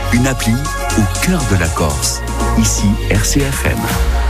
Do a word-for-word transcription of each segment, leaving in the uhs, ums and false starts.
une appli au cœur de la Corse. Ici, R C F M.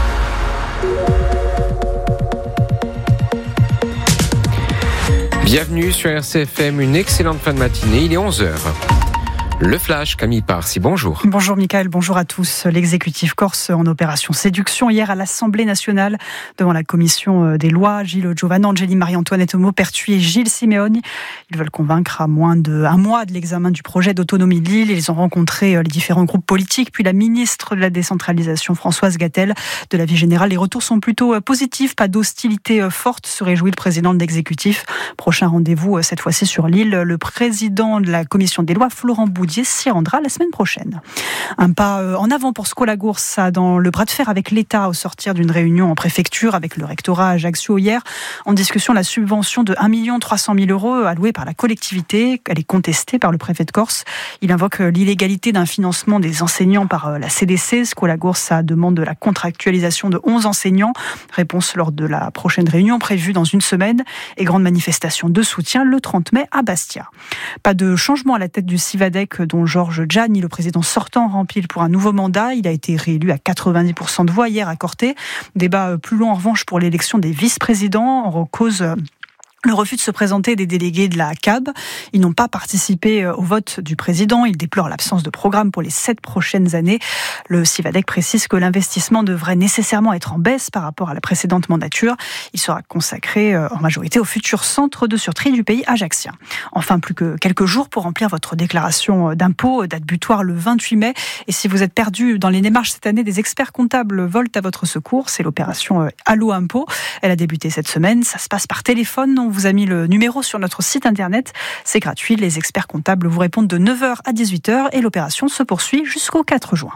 Bienvenue sur R C F M, une excellente fin de matinée, il est onze heures. Le Flash, Camille Parsi, bonjour. Bonjour Mickaël, bonjour à tous. L'exécutif corse en opération séduction hier à l'Assemblée nationale devant la commission des lois. Gilles Giovanangeli, Marie-Antoinette Maupertuis et Gilles Simeoni. Ils veulent convaincre à moins d'un mois de l'examen du projet d'autonomie de l'île. Ils ont rencontré les différents groupes politiques, puis la ministre de la décentralisation Françoise Gatel. De l'avis général, les retours sont plutôt positifs, pas d'hostilité forte, se réjouit le président de l'exécutif. Prochain rendez-vous cette fois-ci sur l'île. Le président de la commission des lois, Florent Boudier, s'y rendra la semaine prochaine. Un pas en avant pour Scolagours dans le bras de fer avec l'État au sortir d'une réunion en préfecture avec le rectorat à Ajaccio hier. En discussion, la subvention de un million trois cent mille euros allouée par la collectivité, elle est contestée par le préfet de Corse. Il invoque l'illégalité d'un financement des enseignants par la C D C. Scolagours demande la contractualisation de onze enseignants. Réponse lors de la prochaine réunion prévue dans une semaine et grande manifestation de soutien le trente mai à Bastia. Pas de changement à la tête du Civadec dont Georges Gianni, le président sortant, rempile pour un nouveau mandat. Il a été réélu à quatre-vingt-dix pour cent de voix hier à Corté. Débat plus long en revanche pour l'élection des vice-présidents en cause le refus de se présenter des délégués de la C A B. Ils n'ont pas participé au vote du président. Ils déplorent l'absence de programme pour les sept prochaines années. Le Civadec précise que l'investissement devrait nécessairement être en baisse par rapport à la précédente mandature. Il sera consacré en majorité au futur centre de surtri du pays ajaccien. Enfin, plus que quelques jours pour remplir votre déclaration d'impôt, date butoir le vingt-huit mai. Et si vous êtes perdu dans les démarches cette année, des experts comptables volent à votre secours. C'est l'opération Allo Impôt. Elle a débuté cette semaine. Ça se passe par téléphone. On vous a mis le numéro sur notre site internet. C'est gratuit. Les experts comptables vous répondent de neuf heures à dix-huit heures et l'opération se poursuit jusqu'au quatre juin.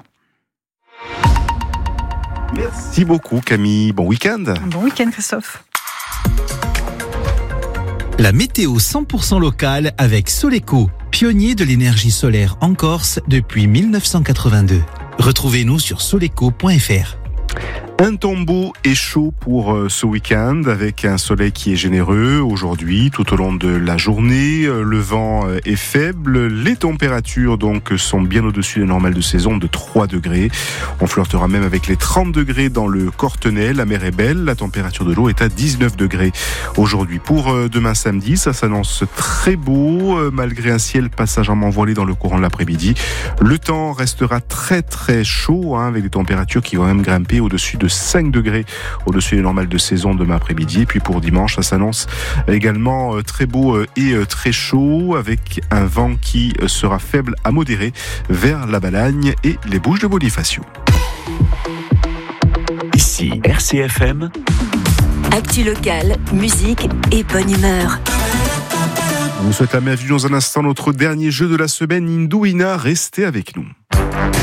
Merci beaucoup Camille. Bon week-end. Bon week-end Christophe. La météo cent pour cent locale avec Soleco, pionnier de l'énergie solaire en Corse depuis mille neuf cent quatre-vingt-deux. Retrouvez-nous sur soleco point f r. Un temps beau et chaud pour ce week-end avec un soleil qui est généreux aujourd'hui tout au long de la journée. Le vent est faible. Les températures donc sont bien au-dessus des normales de saison de trois degrés. On flirtera même avec les trente degrés dans le Cortenay. La mer est belle. La température de l'eau est à dix-neuf degrés aujourd'hui. Pour demain samedi, ça s'annonce très beau malgré un ciel passagerement voilé dans le courant de l'après-midi. Le temps restera très très chaud hein, avec des températures qui vont même grimper au-dessus de de cinq degrés au-dessus des normales de saison demain après-midi. Et puis pour dimanche, ça s'annonce également très beau et très chaud avec un vent qui sera faible à modéré vers la Balagne et les Bouches de Bonifacio. Ici R C F M. Actu locale, musique et bonne humeur. On vous souhaite la bienvenue dans un instant notre dernier jeu de la semaine, Indouina. Restez avec nous.